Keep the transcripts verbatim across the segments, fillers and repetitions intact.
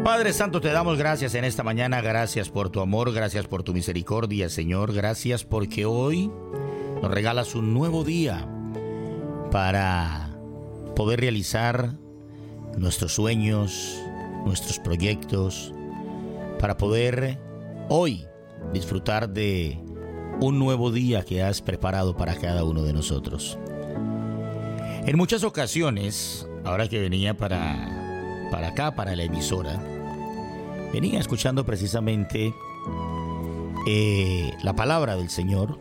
Padre Santo, te damos gracias en esta mañana, gracias por tu amor, gracias por tu misericordia, Señor, gracias porque hoy nos regalas un nuevo día para poder realizar nuestros sueños, nuestros proyectos, para poder hoy disfrutar de un nuevo día que has preparado para cada uno de nosotros. En muchas ocasiones, ahora que venía para, para acá, para la emisora, venía escuchando precisamente eh, la palabra del Señor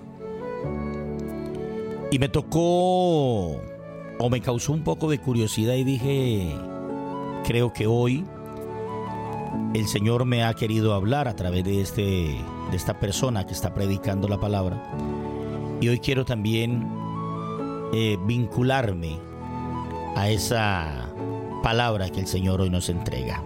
y me tocó o me causó un poco de curiosidad y dije, creo que hoy el Señor me ha querido hablar a través de, este, de esta persona que está predicando la palabra, y hoy quiero también eh, vincularme a esa palabra que el Señor hoy nos entrega.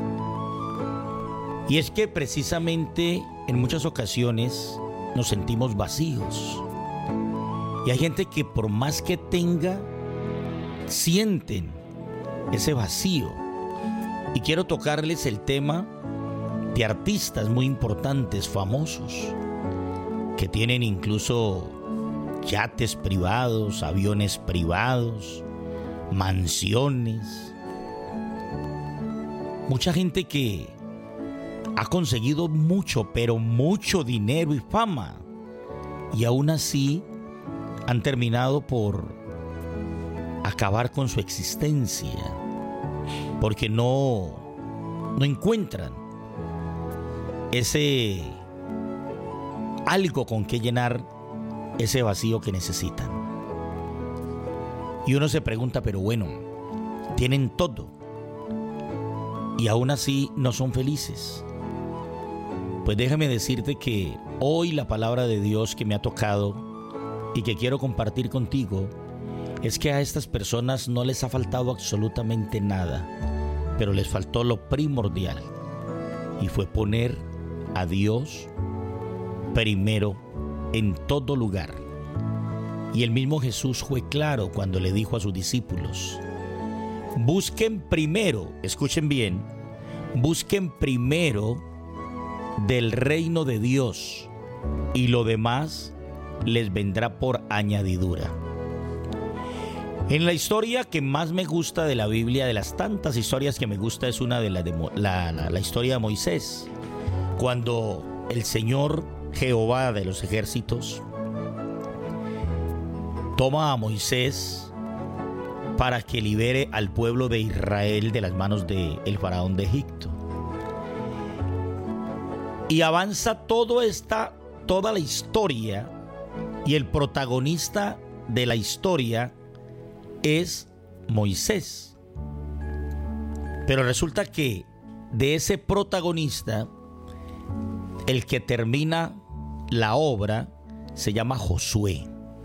Y es que precisamente en muchas ocasiones nos sentimos vacíos. Y hay gente que por más que tenga, sienten ese vacío. Y quiero tocarles el tema de artistas muy importantes, famosos, que tienen incluso yates privados, aviones privados, mansiones. Mucha gente que ha conseguido mucho, pero mucho dinero y fama, y aún así han terminado por acabar con su existencia, porque no, no encuentran ese algo con que llenar ese vacío que necesitan. Y uno se pregunta, pero bueno, tienen todo y aún así no son felices. Pues déjame decirte que hoy la palabra de Dios que me ha tocado y que quiero compartir contigo es que a estas personas no les ha faltado absolutamente nada, pero les faltó lo primordial, y fue poner a Dios primero en todo lugar. Y el mismo Jesús fue claro cuando le dijo a sus discípulos: busquen primero, escuchen bien, busquen primero del reino de Dios, y lo demás les vendrá por añadidura. En la historia que más me gusta de la Biblia, de las tantas historias que me gusta, es una de las de la, la, la historia de Moisés, cuando el Señor Jehová de los ejércitos toma a Moisés para que libere al pueblo de Israel de las manos del faraón de Egipto. Y avanza todo esta, toda la historia, y el protagonista de la historia es Moisés. Pero resulta que de ese protagonista, el que termina la obra se llama Josué.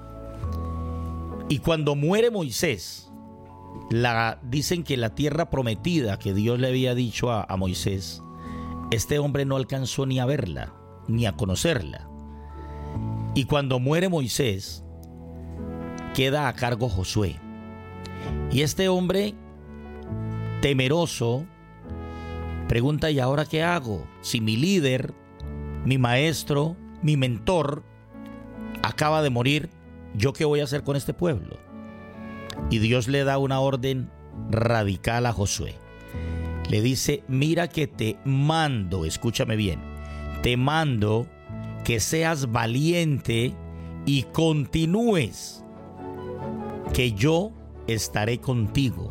Y cuando muere Moisés, la, dicen que la tierra prometida que Dios le había dicho a, a Moisés, este hombre no alcanzó ni a verla, ni a conocerla. Y cuando muere Moisés, queda a cargo Josué. Y este hombre, temeroso, pregunta: ¿y ahora qué hago? Si mi líder, mi maestro, mi mentor acaba de morir, ¿yo qué voy a hacer con este pueblo? Y Dios le da una orden radical a Josué. Le dice: mira que te mando, escúchame bien, te mando que seas valiente y continúes, que yo estaré contigo.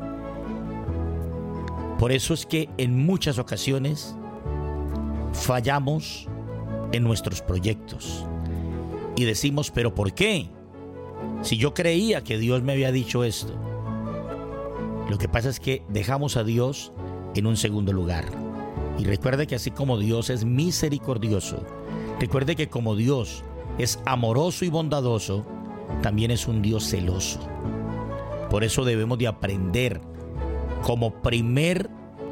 Por eso es que en muchas ocasiones fallamos en nuestros proyectos y decimos: ¿pero por qué? Si yo creía que Dios me había dicho esto. Lo que pasa es que dejamos a Dios en un segundo lugar. Y recuerde que así como Dios es misericordioso, recuerde que como Dios es amoroso y bondadoso, también es un Dios celoso. Por eso debemos de aprender como primer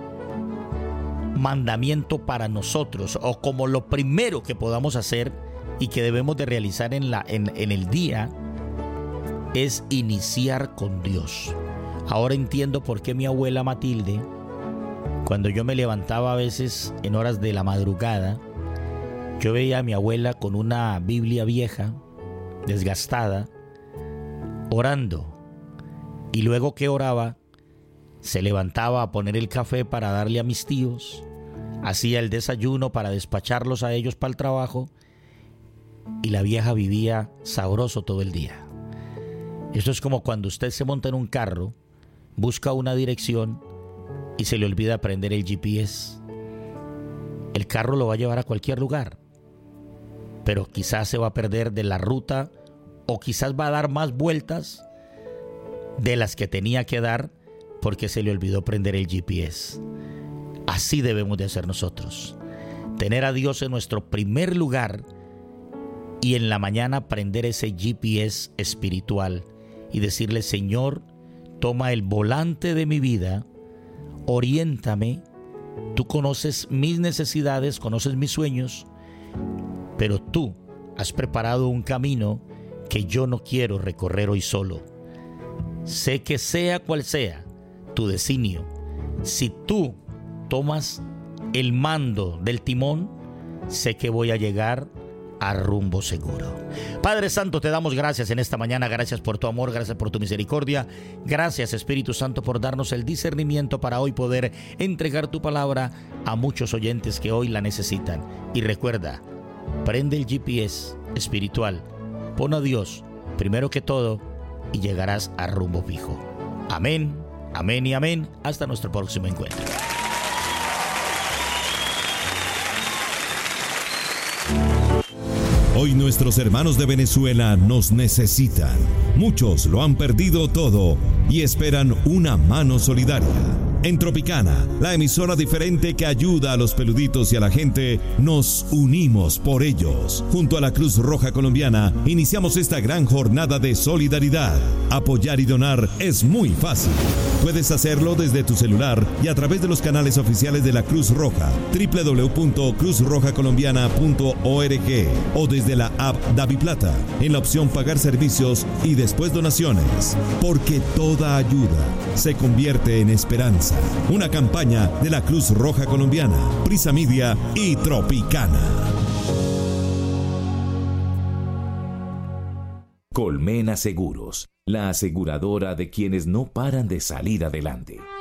mandamiento para nosotros, o como lo primero que podamos hacer y que debemos de realizar en, la, en, en el día, es iniciar con Dios. Ahora entiendo por qué mi abuela Matilde, Cuando yo me levantaba a veces en horas de la madrugada, yo veía a mi abuela con una Biblia vieja, desgastada, orando. Y luego que oraba, se levantaba a poner el café para darle a mis tíos, hacía el desayuno para despacharlos a ellos para el trabajo, y la vieja vivía sabroso todo el día. Esto es como cuando usted se monta en un carro, busca una dirección y se le olvida prender el G P S. El carro lo va a llevar a cualquier lugar, pero quizás se va a perder de la ruta o quizás va a dar más vueltas de las que tenía que dar porque se le olvidó prender el G P S. Así debemos de hacer nosotros. Tener a Dios en nuestro primer lugar y en la mañana prender ese G P S espiritual y decirle: Señor, toma el volante de mi vida, oriéntame, tú conoces mis necesidades, conoces mis sueños, pero tú has preparado un camino que yo no quiero recorrer hoy solo. Sé que sea cual sea tu designio, si tú tomas el mando del timón, sé que voy a llegar a rumbo seguro. Padre Santo, te damos gracias en esta mañana. Gracias por tu amor, gracias por tu misericordia. Gracias, Espíritu Santo, por darnos el discernimiento para hoy poder entregar tu palabra a muchos oyentes que hoy la necesitan. Y recuerda, prende el G P S espiritual, pon a Dios primero que todo y llegarás a rumbo fijo. Amén, amén y amén. Hasta nuestro próximo encuentro. Hoy nuestros hermanos de Venezuela nos necesitan. Muchos lo han perdido todo y esperan una mano solidaria. En Tropicana, la emisora diferente que ayuda a los peluditos y a la gente, nos unimos por ellos. Junto a la Cruz Roja Colombiana, iniciamos esta gran jornada de solidaridad. Apoyar y donar es muy fácil. Puedes hacerlo desde tu celular y a través de los canales oficiales de la Cruz Roja, doble u doble u doble u punto cruz roja colombiana punto org, o desde la app DaviPlata, en la opción Pagar servicios y después donaciones. Porque toda ayuda se convierte en esperanza. Una campaña de la Cruz Roja Colombiana, Prisa Media y Tropicana. Colmena Seguros, la aseguradora de quienes no paran de salir adelante.